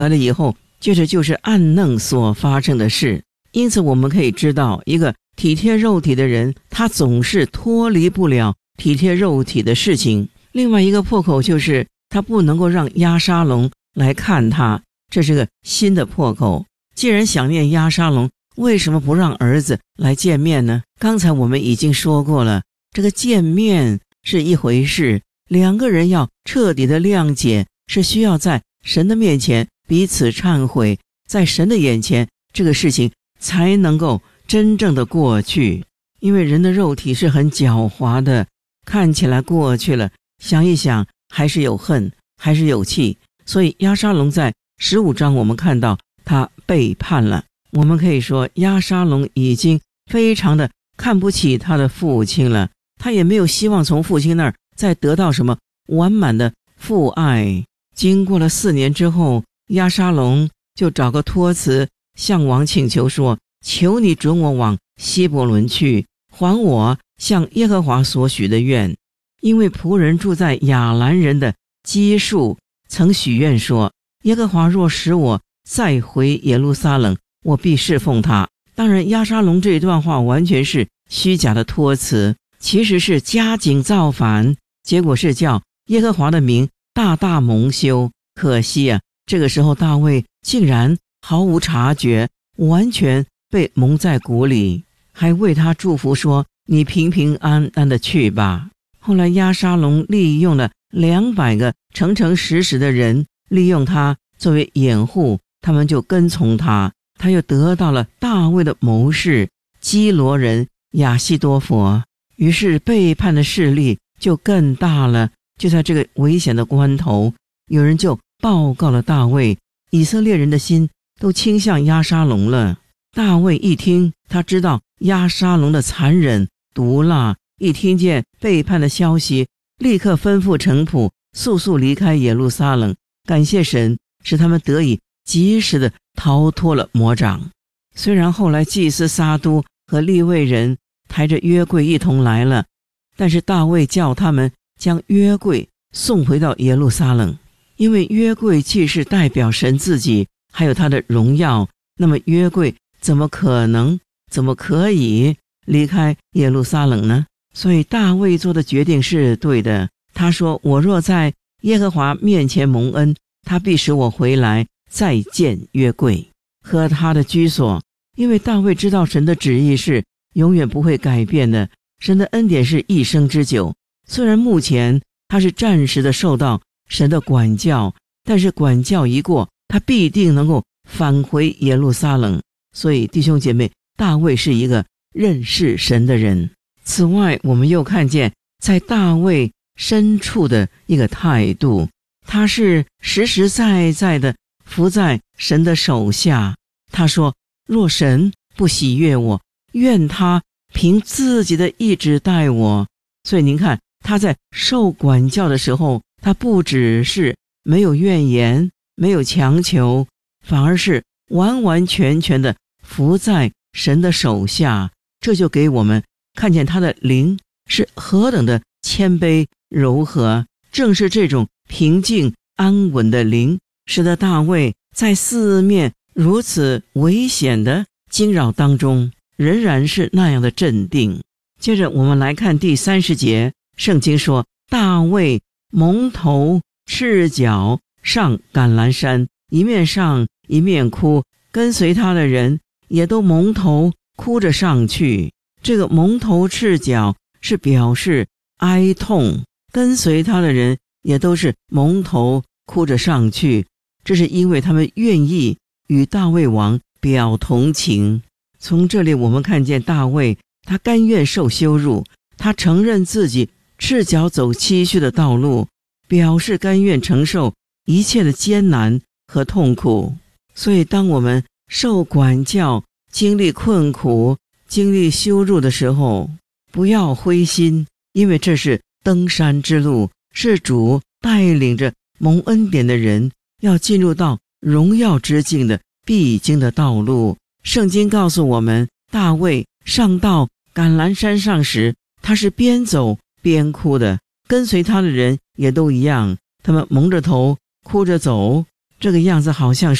来了以后，接着就是暗嫩所发生的事。因此我们可以知道，一个体贴肉体的人，他总是脱离不了体贴肉体的事情。另外一个破口就是他不能够让押沙龙来看他，这是个新的破口。既然想念押沙龙，为什么不让儿子来见面呢？刚才我们已经说过了，这个见面是一回事，两个人要彻底的谅解，是需要在神的面前彼此忏悔，在神的眼前，这个事情才能够真正的过去。因为人的肉体是很狡猾的，看起来过去了，想一想还是有恨，还是有气。所以押沙龙在15章我们看到他背叛了。我们可以说押沙龙已经非常的看不起他的父亲了，他也没有希望从父亲那儿再得到什么完满的父爱。经过了4年之后，押沙龙就找个托词向王请求说，求你准我往希伯伦去，还我向耶和华所许的愿。因为仆人住在亚兰人的基述曾许愿说，耶和华若使我再回耶路撒冷，我必侍奉他。当然押沙龙这一段话完全是虚假的托词，其实是加紧造反，结果是叫耶和华的名大大蒙羞。可惜啊，这个时候大卫竟然毫无察觉，完全被蒙在鼓里，还为他祝福说，你平平安安的去吧。后来押沙龙利用了200个诚诚实实的人，利用他作为掩护，他们就跟从他。他又得到了大卫的谋士基罗人亚希多弗，于是背叛的势力就更大了。就在这个危险的关头，有人就报告了大卫，以色列人的心都倾向押沙龙了。大卫一听，他知道押沙龙的残忍毒辣，一听见背叛的消息，立刻吩咐臣仆速速离开耶路撒冷。感谢神，使他们得以及时的逃脱了魔掌。虽然后来祭司撒都和利未人抬着约柜一同来了，但是大卫叫他们将约柜送回到耶路撒冷，因为约柜既是代表神自己还有他的荣耀，那么约柜怎么可以离开耶路撒冷呢？所以大卫做的决定是对的。他说，我若在耶和华面前蒙恩，他必使我回来再见约柜和他的居所。因为大卫知道神的旨意是永远不会改变的，神的恩典是一生之久。虽然目前他是暂时的受到神的管教，但是管教一过，他必定能够返回耶路撒冷。所以弟兄姐妹，大卫是一个认识神的人。此外，我们又看见在大卫深处的一个态度，他是实实在在的伏在神的手下。他说，若神不喜悦我，愿他凭自己的意志待我。所以您看，他在受管教的时候，他不只是没有怨言，没有强求，反而是完完全全的伏在神的手下。这就给我们看见他的灵是何等的谦卑柔和。正是这种平静安稳的灵，使得大卫在四面如此危险的惊扰当中，仍然是那样的镇定。接着我们来看第30节，圣经说，大卫蒙头赤脚上橄榄山，一面上一面哭，跟随他的人也都蒙头哭着上去。这个蒙头赤脚是表示哀痛，跟随他的人也都是蒙头哭着上去，这是因为他们愿意与大卫王表同情。从这里我们看见大卫，他甘愿受羞辱，他承认自己赤脚走崎岖的道路，表示甘愿承受一切的艰难和痛苦。所以当我们受管教，经历困苦，经历羞辱的时候，不要灰心，因为这是登山之路，是主带领着蒙恩典的人要进入到荣耀之境的必经的道路。圣经告诉我们，大卫上到橄榄山上时，他是边走边哭的，跟随他的人也都一样，他们蒙着头哭着走。 这个样子好像